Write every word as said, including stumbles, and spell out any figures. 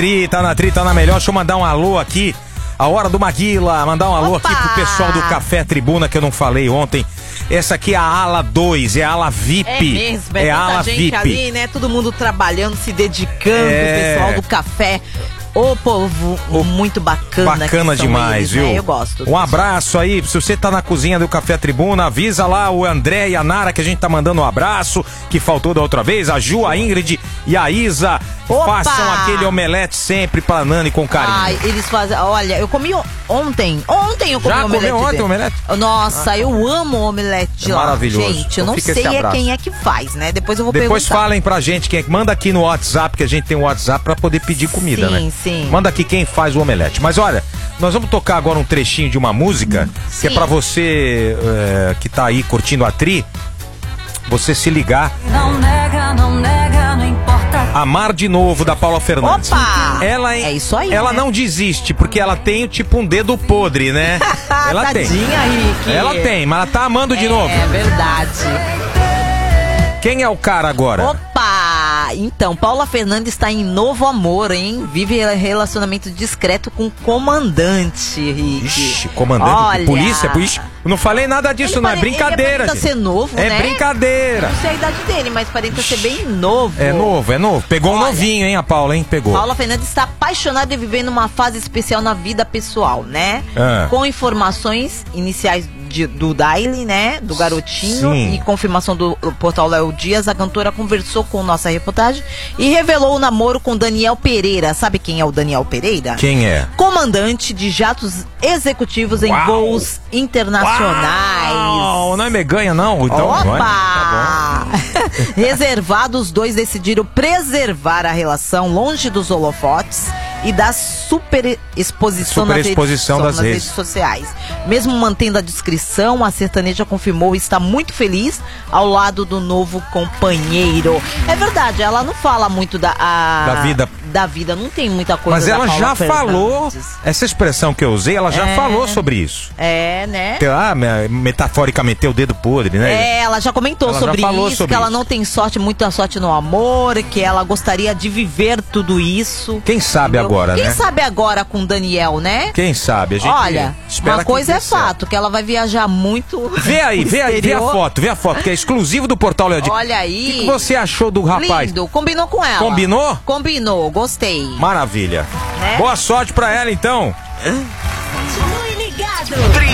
Tri, tá na Tri, tá na melhor. Deixa eu mandar um alô aqui. A hora do Maguila. Mandar um alô Opa! aqui pro pessoal do Café Tribuna, que eu não falei ontem. Essa aqui é a ala dois, é a ala V I P. É mesmo, é, é a muita ala gente V I P. ali, né? Todo mundo trabalhando, se dedicando, É. o pessoal do café. Ô povo O- muito bacana. Bacana que são demais, eles, viu? Né? Eu gosto. Um abraço aí, se você tá na cozinha do Café Tribuna, avisa lá o André e a Nara que a gente tá mandando um abraço, que faltou da outra vez, a Ju, a Ingrid e a Isa. Opa! Façam aquele omelete sempre pra Nani com carinho. Ai, eles fazem. Olha, eu comi o- ontem. Ontem eu comi Já omelete. comeu ontem dele. omelete? Nossa, eu amo o omelete de É lá. maravilhoso. Gente, eu Então não fica sei esse é abraço. quem é que faz, né? Depois eu vou Depois perguntar. falem pra gente quem é que manda aqui no WhatsApp, que a gente tem um WhatsApp pra poder pedir comida, Sim, né? sim. Manda aqui quem faz o omelete. Mas olha, nós vamos tocar agora um trechinho de uma música que é Sim. pra você é, que tá aí curtindo a Tri, você se ligar. Não nega, não nega, não importa. Amar de Novo, da Paula Fernandes. Opa! Ela, É isso aí, Ela né? não desiste, porque ela tem tipo um dedo podre, né? Ela tem. Tadinha, Rick. Ela tem, mas ela tá amando de novo. É verdade. Quem é o cara agora? Opa! Então, Paula Fernandes está em novo amor, hein? Vive relacionamento discreto com o comandante, Rick. Ixi, comandante, Olha, polícia, polícia. Eu não falei nada disso, Ele não. É pare- brincadeira. Ele aparenta gente. ser novo, É né? brincadeira. Não sei a idade dele, mas aparenta ser bem novo. É novo, é novo. Pegou um Olha. novinho, hein, a Paula, hein? Pegou. Paula Fernandes está apaixonada e vivendo uma fase especial na vida pessoal, né? Ah. Com informações iniciais de- do Daily, né? Do garotinho Sim. e confirmação do portal Léo Dias, a cantora conversou com nossa reportagem e revelou o namoro com Daniel Pereira. Sabe quem é o Daniel Pereira? Quem é? Comandante de jatos executivos em Uau! voos internacionais. Uau, não é meganha, não? Então, Opa! não é? Tá Reservado, os dois decidiram preservar a relação longe dos holofotes e da super exposição, nas, redes, Superexposição das nas redes. redes sociais. Mesmo mantendo a discrição, a sertaneja confirmou estar muito feliz ao lado do novo companheiro. É verdade, ela não fala muito da, a- Da vida. Da vida, não tem muita coisa. Mas da ela Paula já falou, Fernandes. essa expressão que eu usei, ela já É. falou sobre isso. É, né? Ah, me- metaforicamente, ter o dedo podre, né? É, ela já comentou Ela já sobre falou isso, sobre que ela isso. não tem sorte, muita sorte no amor, que ela gostaria de viver tudo isso. Quem sabe entendeu? agora, Quem né? sabe agora com o Daniel, né? Quem sabe? A gente Olha, espera uma que coisa dê é certo. fato, que ela vai viajar muito. Vê aí, vê aí, vê a exterior. foto, vê a foto, que é exclusivo do Portal Léo Dias. Olha O aí. que, que você achou do rapaz? Lindo, combinou com ela. Combinou? Combinou, gostei. Maravilha. Né? Boa sorte pra ela, então. Continue ligado.